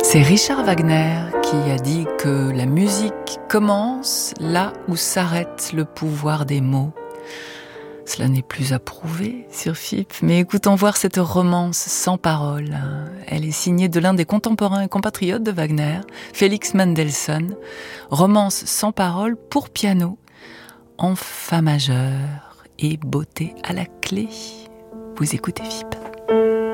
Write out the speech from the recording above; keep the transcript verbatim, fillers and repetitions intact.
C'est Richard Wagner qui a dit que la musique commence là où s'arrête le pouvoir des mots. Cela n'est plus à prouver sur F I P, mais écoutons voir cette romance sans parole. Elle est signée de l'un des contemporains et compatriotes de Wagner, Félix Mendelssohn. Romance sans parole pour piano, en fa majeur et beauté à la clé. Vous écoutez F I P.